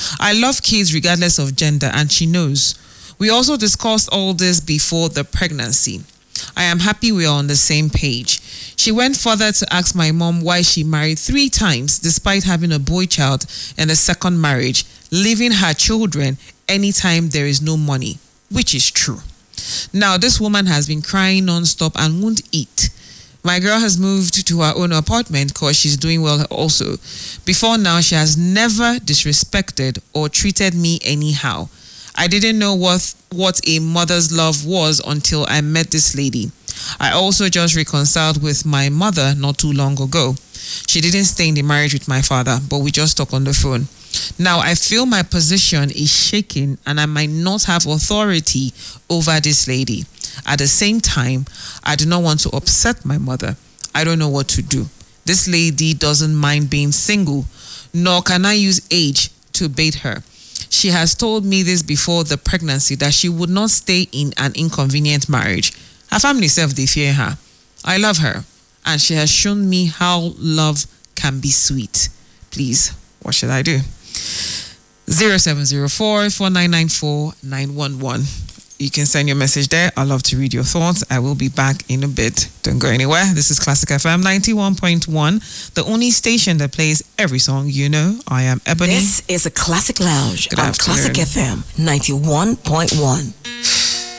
I love kids regardless of gender, and she knows. We also discussed all this before the pregnancy. I am happy we are on the same page. She went further to ask my mom why she married 3 times despite having a boy child in a second marriage, leaving her children anytime there is no money, which is true. Now, this woman has been crying non-stop and won't eat. My girl has moved to her own apartment because she's doing well also. Before now, she has never disrespected or treated me anyhow. I didn't know what a mother's love was until I met this lady. I also just reconciled with my mother not too long ago. She didn't stay in the marriage with my father, but we just talk on the phone. Now, I feel my position is shaking and I might not have authority over this lady. At the same time, I do not want to upset my mother. I don't know what to do. This lady doesn't mind being single, nor can I use age to bait her. She has told me this before the pregnancy that she would not stay in an inconvenient marriage. Her family self, they fear her. I love her, and she has shown me how love can be sweet. Please, what should I do? 0704-4994-911. You can send your message there. I love to read your thoughts. I will be back in a bit. Don't go anywhere. This is Classic FM 91.1, the only station that plays every song you know. I am Ebony. This is a Classic Lounge on Classic FM 91.1.